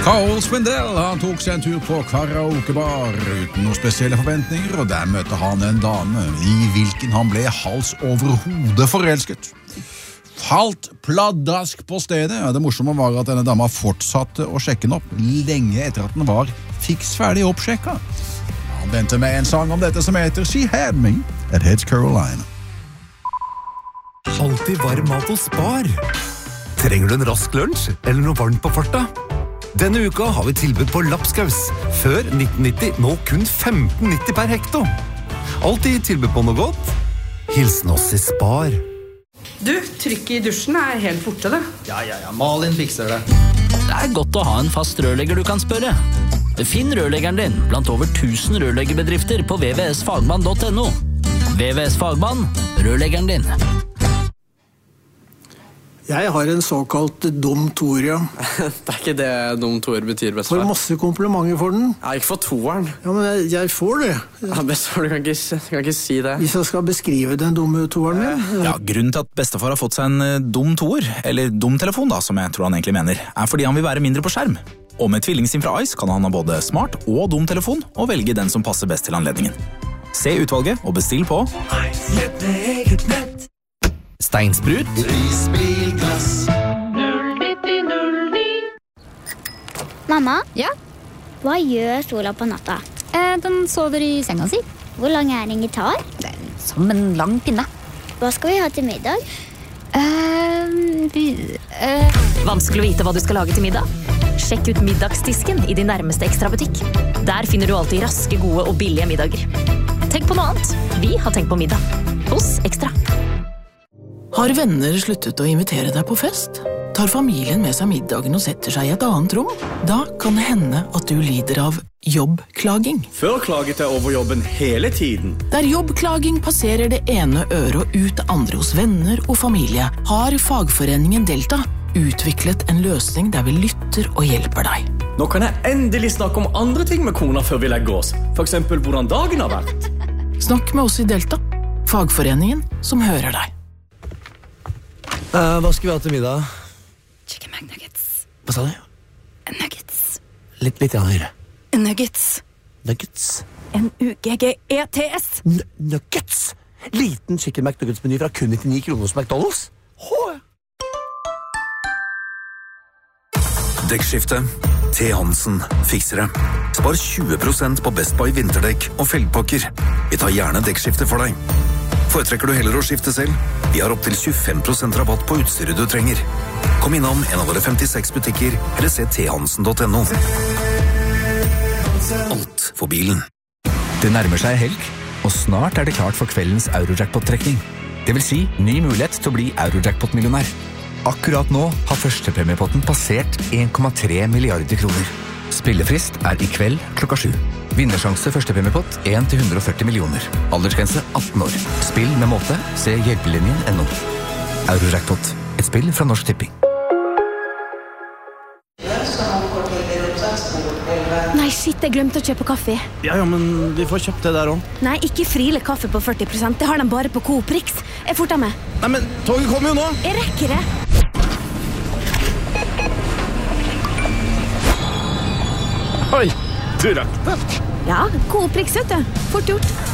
Carl Swindell, han tok seg en tur på karaokebar uten noen spesielle forventninger, og der møtte han en dame i hvilken han ble hals over hodet forelsket. Falt pladask på stedet. Det morsomme var at denne dama fortsatte å sjekke den opp lenge etter at den var fiks ferdig oppsjekka. Han ventet med en sang om dette som heter She Had Me at Heads Carolina. Alltid varm mat hos Spar. Trenger du en rask lunsj eller noe varmt på farta? Denne uka har vi tilbud på lapskaus. Før 1990, nå kun 15,90 per hekto. Alltid tilbud på noe godt. Hilsen oss i Spar. Du, trykket i dusjen helt borte, det. Ja, Malin fikser det. Det godt å ha en fast rørlegger du kan spørre. Finn rørleggeren din blant over 1000 rørleggerbedrifter på vvsfagmann.no. VVS Fagmann, rørleggeren din. Jeg har en såkalt dum toer, ja. Det ikke det dum toer betyr, bestefar. Får masse komplimenter for den. Ja, ikke for toeren. Ja, men jeg får det. Ja, bestefar, du kan ikke si det. Hvis jeg skal beskrive den dumme toeren min. Ja, grunnen til at bestefar har fått seg en dum toer, eller dum telefon da, som jeg tror han egentlig mener, fordi han vil være mindre på skjerm. Og med tvillingsim fra Ice kan han ha både smart og dum telefon, og velge den som passer best til anledningen. Se utvalget og bestill på Steinsprut. Isbilglass. 09009. Mamma? Ja? Hva gjør sola på natta? Den sover i senga si. Hvor lang er en gitar? Som en lang pinne. Hva skal vi ha til middag? Vanskelig å vite hva du skal lage til middag? Sjekk ut middagsdisken i din nærmeste ekstrabutikk. Der finner du alltid raske, gode og billige middager. Tenk på noe annet. Vi har tenkt på middag. Hos Ekstra. Har venner sluttet å invitere deg på fest? Tar familien med seg middagen og setter seg i et annet rom? Da kan det hende at du lider av jobbklaging. Før klaget jeg over jobben hele tiden. Der jobbklaging passerer det ene øret og ut det andre hos venner og familie, har fagforeningen Delta utviklet en løsning der vi lytter og hjelper deg. Nå kan jeg endelig snakke om andre ting med kona før vi legger oss. For eksempel hvordan dagen har vært. Snakk med oss i Delta, fagforeningen som hører deg. Hva skal vi ha til middag? Chicken McNuggets. Hva sa du? Nuggets. Litt høyere. Nuggets. Nuggets. N-U-G-G-E-T-S. Nuggets. Liten chicken McNuggets-meny fra kun 99 kroner hos McDonald's. Dekkskifte. T. Hansen fikser det. Spar 20% på Best Buy vinterdekk og felgpakker. Vi tar gjerne dekkskifte for deg. Foretrekker du heller å skifte selv? Vi har opp til 25% rabatt på utstyret du trenger. Kom innom en av våre 56 butikker, eller se thansen.no. Alt for bilen. Det nærmer seg helg, og snart det klart for kveldens Eurojackpot-trekning. Det vil si ny mulighet til å bli Eurojackpot-millionær. Akkurat nå har førstepremiepotten passert 1,3 milliarder kroner. Spillefrist i kveld klokka 7. Vinnersjanse førstepremiepott 1-140 millioner. Aldersgrense 18 år. Spill med måte. Se hjelpelinjen.no. Eurojackpot. Et spill fra Norsk Tipping. Nei, shit, jeg glemte å kjøpe kaffe. Ja, men vi får kjøpt det der også. Nei, ikke Friele kaffe på 40%. Det har de bare på Coop Rix. Jeg forter meg. Nei, men toget kommer jo nå. Jeg rekker det. Oi, du rakk det. Ja, Coop Rix, vet du. Fort gjort.